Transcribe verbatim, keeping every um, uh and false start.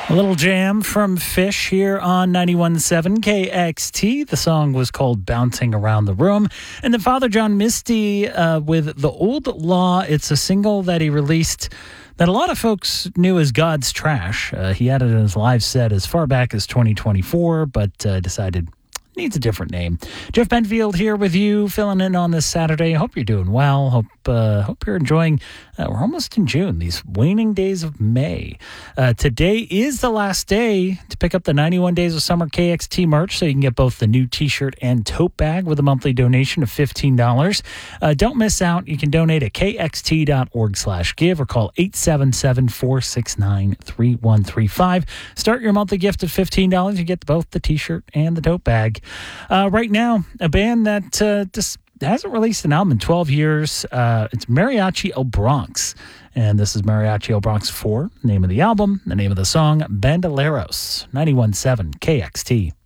A little jam from Fish here on ninety-one point seven K X T. The song was called Bouncing Around the Room. And then Father John Misty uh, with The Old Law. It's a single that he released that a lot of folks knew as God's Trash. Uh, he had it in his live set as far back as twenty twenty-four, but uh, decided needs a different name. Jeff Benfield here with you, filling in on this Saturday. Hope you're doing well. Hope uh, hope you're enjoying. Uh, we're almost in June, these waning days of May. Uh, today is the last day to pick up the ninety-one Days of Summer K X T merch, so you can get both the new T-shirt and tote bag with a monthly donation of fifteen dollars. Uh, don't miss out. You can donate at k x t dot org slash give or call eight seven seven, four six nine, three one three five. Start your monthly gift at fifteen dollars. You get both the T-shirt and the tote bag. Uh, right now, a band that uh, just hasn't released an album in twelve years. Uh, it's Mariachi El Bronx. And this is Mariachi El Bronx four. Name of the album, the name of the song, Bandoleros. ninety-one point seven K X T.